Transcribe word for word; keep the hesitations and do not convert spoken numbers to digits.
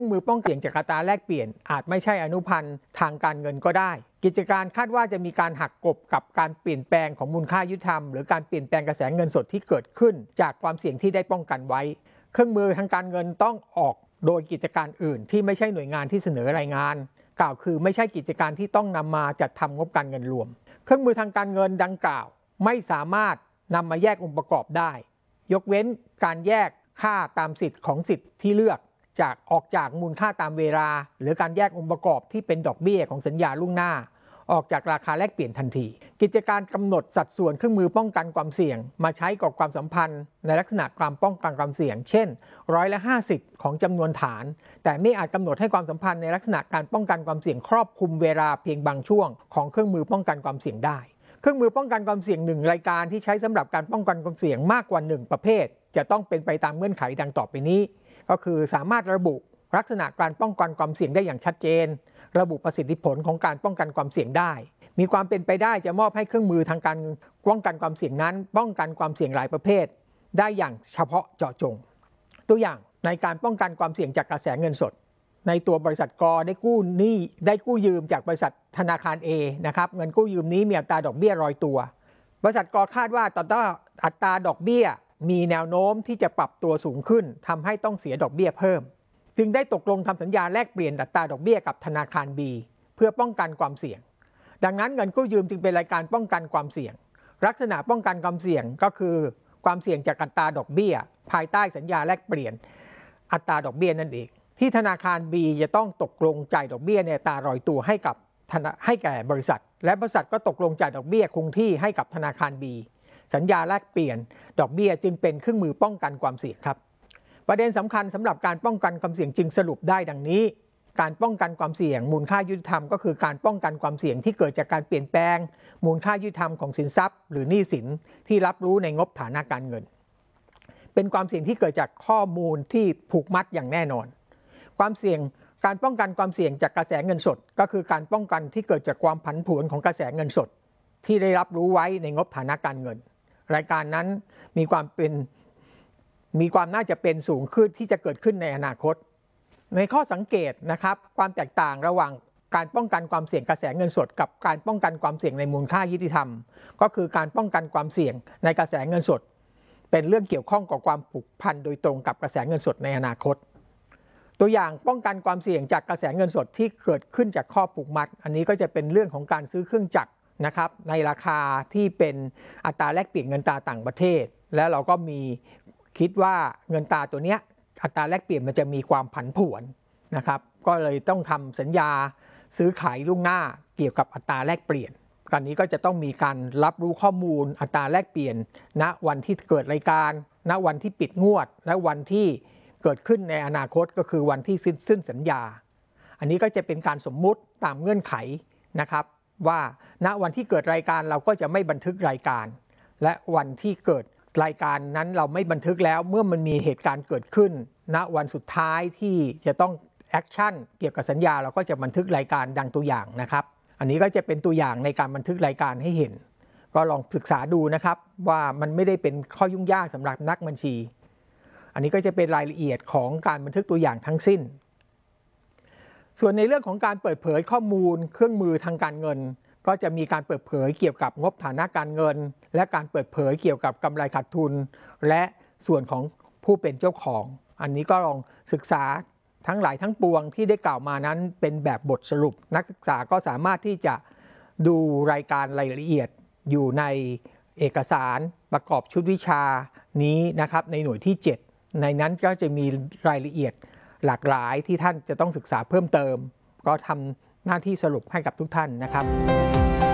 มือป้องกันจากอัตราแลกเปลี่ยนอาจไม่ใช่อนุพันธ์ทางการเงินก็ได้กิจการคาดว่าจะมีการหักกลบกับการเปลี่ยนแปลงของมูลค่ายุติธรรมหรือการเปลี่ยนแปลงกระแสเงินสดที่เกิดขึ้นจากความเสี่ยงที่ได้ป้องกันไว้เครื่องมือทางการเงินต้องออกโดยกิจการอื่นที่ไม่ใช่หน่วยงานที่เสนอรายงานกล่าวคือไม่ใช่กิจการที่ต้องนำมาจัดทำงบการเงินรวมเครื่องมือทางการเงินดังกล่าวไม่สามารถนำมาแยกองค์ประกอบได้ยกเว้นการแยกค่าตามสิทธิ์ของสิทธิ์ที่เลือกจากออกจากมูลค่าตามเวลาหรือการแยกองค์ประกอบที่เป็นดอกเบี้ยของสัญญาล่วงหน้าออกจากราคาแลกเปลี่ยนทันทีกิจการกำหนดสัดส่วนเครื่องมือป้องกันความเสี่ยงมาใช้กับความสัมพันธ์ในลักษณะความป้องกันความเสี่ยงเช่นร้อยละห้าสิบของจำนวนฐานแต่ไม่อาจกำหนดให้ความสัมพันธ์ในลักษณะการป้องกันความเสี่ยงครอบคลุมเวลาเพียงบางช่วงของเครื่องมือป้องกันความเสี่ยงได้เครื่องมือป้องกันความเสี่ยงหนึ่งรายการที่ใช้สำหรับการป้องกันความเสี่ยงมากกว่าหนึ่งประเภทจะต้องเป็นไปตามเงื่อนไขดังต่อไปนี้ก็คือสามารถระบุลักษณะการป้องกันความเสี่ยงได้อย่างชัดเจนระบุประสิทธิผลของการป้องกันความเสี่ยงได้มีความเป็นไปได้จะมอบให้เครื่องมือทางการป้องกันความเสี่ยงนั้นป้องกันความเสี่ยงหลายประเภทได้อย่างเฉพาะเจาะจงตัวอย่างในการป้องกันความเสี่ยงจากกระแสเงินสดในตัวบริษัทกได้กู้หนี้ได้กู้ยืมจากบริษัทธนาคาร A นะครับเงินกู้ยืมนี้มีอัตราดอกเบี้ยรอยตัวบริษัทกคาดว่าตอนนี้อัตราดอกเบี้ยมีแนวโน้มที่จะปรับตัวสูงขึ้นทำให้ต้องเสียดอกเบี้ยเพิ่มจึงได้ตกลงทำสัญญาแลกเปลี่ยนอัตราดอกเบี้ยกับธนาคาร B เพื่อป้องกันความเสี่ยงดังนั้นเงินกู้ยืมจึงเป็นรายการป้องกันความเสี่ยงลักษณะป้องกันความเสี่ยงก็คือความเสี่ยงจากอัตราดอกเบี้ยภายใต้สัญญาแลกเปลี่ยนอัตราดอกเบี้ยนั่นเองที่ธนาคาร B จะต้องตกลงจ่ายดอกเบี้ยในอัตรารอยตัวให้กับให้แก่บริษัทและบริษัทก็ตกลงจ่ายดอกเบี้ยคงที่ให้กับธนาคาร B สัญญาแลกเปลี่ยนดอกเบี้ยจึงเป็นเครื่องมือป้องกันความเสี่ยงครับประเด็นสำคัญสำหรับการป้องกันความเสี่ยงจึงสรุปได้ดังนี้การป้องกันความเสี่ยงมูลค่ายุติธรรมก็คือการป้องกันความเสี่ยงที่เกิดจากการเปลี่ยนแปลงมูลค่ายุติธรรมของสินทรัพย์หรือหนี้สินที่รับรู้ในงบฐานะการเงินเป็นความเสี่ยงที่เกิดจากข้อมูลที่ผูกมัดอย่างแน่นอนความเสี่ยงการป้องกันความเสี่ยงจากกระแสเงินสดก็คือการป้องกันที่เกิดจากความผันผวนของกระแสเงินสดที่ได้รับรู้ไว้ในงบฐานะการเงินรายการนั้นมีความเป็นมีความน่าจะเป็นสูงขึ้นที่จะเกิดขึ้นในอนาคตในข้อสังเกตนะครับความแตกต่างระหว่างการป้องกันความเสี่ยงกระแสเงินสดกับการป้องกันความเสี่ยงในมูลค่ายุติธรรมก็คือการป้องกันความเสี่ยงในกระแสเงินสดเป็นเรื่องเกี่ยวข้องกับความผูกพันโดยตรงกับกระแสเงินสดในอนาคตตัวอย่างป้องกันความเสี่ยงจากกระแสเงินสดที่เกิดขึ้นจากข้อผูกมัดอันนี้ก็จะเป็นเรื่องของการซื้อเครื่องจักรนะครับในราคาที่เป็นอัตราแลกเปลี่ยนเงินตราต่างประเทศและเราก็มีคิดว่าเงินตราตัวเนี้ยอัตราแลกเปลี่ยนมันจะมีความผันผวนนะครับก็เลยต้องทำสัญญาซื้อขายล่วงหน้าเกี่ยวกับอัตราแลกเปลี่ยนการนี้ก็จะต้องมีการรับรู้ข้อมูลอัตราแลกเปลี่ยนณวันที่เกิดรายการณวันที่ปิดงวดและวันที่เกิดขึ้นในอนาคตก็คือวันที่สิ้นสิ้นสัญญาอันนี้ก็จะเป็นการสมมุติตามเงื่อนไขนะครับว่าณวันที่เกิดรายการเราก็จะไม่บันทึกรายการและวันที่เกิดรายการนั้นเราไม่บันทึกแล้วเมื่อมันมีเหตุการณ์เกิดขึ้นณวันสุดท้ายที่จะต้องแอคชั่นเกี่ยวกับสัญญาเราก็จะบันทึกรายการดังตัวอย่างนะครับอันนี้ก็จะเป็นตัวอย่างในการบันทึกรายการให้เห็นก็ลองศึกษาดูนะครับว่ามันไม่ได้เป็นข้อยุ่งยากสำหรับนักบัญชีอันนี้ก็จะเป็นรายละเอียดของการบันทึกตัวอย่างทั้งสิ้นส่วนในเรื่องของการเปิดเผยข้อมูลเครื่องมือทางการเงินก็จะมีการเปิดเผยเกี่ยวกับงบฐานะการเงินและการเปิดเผยเกี่ยวกับกำไรขาดทุนและส่วนของผู้เป็นเจ้าของอันนี้ก็ลองศึกษาทั้งหลายทั้งปวงที่ได้กล่าวมานั้นเป็นแบบบทสรุปนักศึกษาก็สามารถที่จะดูรายการรายละเอียดอยู่ในเอกสารประกอบชุดวิชานี้นะครับในหน่วยที่เจ็ดในนั้นก็จะมีรายละเอียดหลากหลายที่ท่านจะต้องศึกษาเพิ่มเติมก็ทำหน้าที่สรุปให้กับทุกท่านนะครับ